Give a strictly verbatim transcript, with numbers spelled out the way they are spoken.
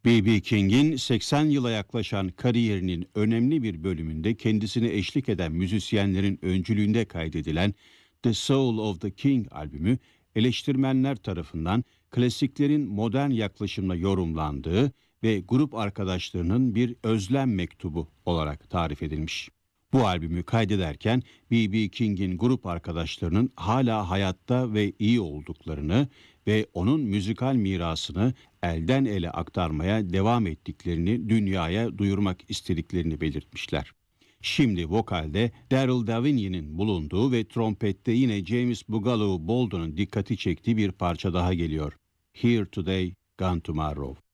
B B. King'in seksen yıla yaklaşan kariyerinin önemli bir bölümünde kendisine eşlik eden müzisyenlerin öncülüğünde kaydedilen The Soul of the King albümü eleştirmenler tarafından klasiklerin modern yaklaşımla yorumlandığı ve grup arkadaşlarının bir özlem mektubu olarak tarif edilmiş. Bu albümü kaydederken B B. King'in grup arkadaşlarının hala hayatta ve iyi olduklarını ve onun müzikal mirasını elden ele aktarmaya devam ettiklerini dünyaya duyurmak istediklerini belirtmişler. Şimdi vokalde Daryl Davigny'nin bulunduğu ve trompette yine James Boogaloo Bolden'ın dikkati çektiği bir parça daha geliyor. Here Today, Gone Tomorrow.